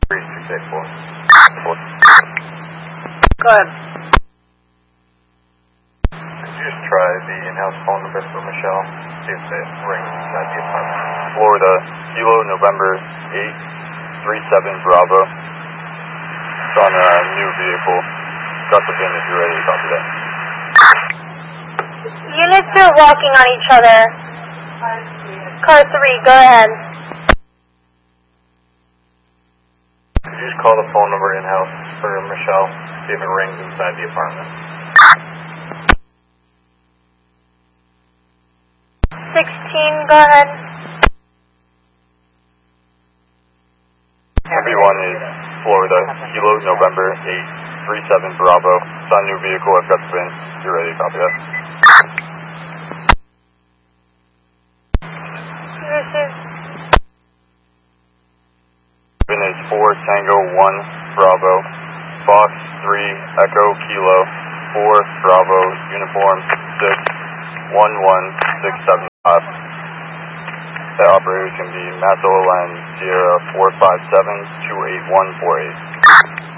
3684. Go ahead. Could you just try the in-house phone number for Michelle? See if it rings inside the apartment. Florida, Kilo, November 837 Bravo. It's on a new vehicle. Got the VIN if you're ready to copy that. Units are walking on each other. Car 3, go ahead. Could you just call the phone number in-house for Michelle? See if it rings inside the apartment. 16, go ahead. Everyone is Florida, Kilo, November 837 Bravo. It's on a new vehicle. I've got the VIN. If you're ready to copy that. This is VIN is 4 Tango 1 Bravo. Fox 3 Echo Kilo 4 Bravo Uniform 6 11675. The operators can be Matt and Sierra 457 28148.